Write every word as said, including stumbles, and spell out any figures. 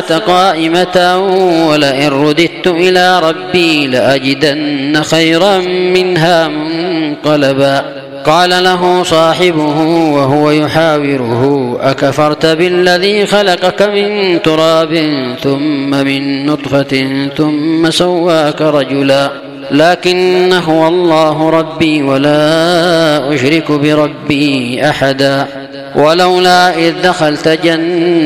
قائمة ولئن رددت إلى ربي لأجدن خيرا منها منقلبا. قال له صاحبه وهو يحاوره أكفرت بالذي خلقك من تراب ثم من نطفة ثم سواك رجلا لكن هو الله ربي ولا أشرك بربي أحدا ولولا إذ دخلت جنة